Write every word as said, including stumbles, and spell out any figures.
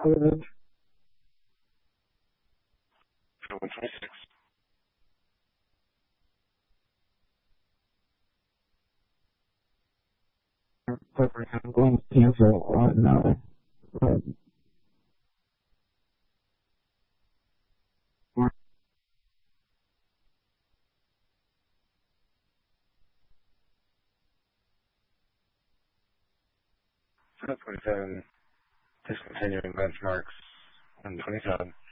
Good. For one twenty-six. I'm going to cancel on uh, uh, For one twenty-seven. Discontinuing benchmarks. one twenty-seven.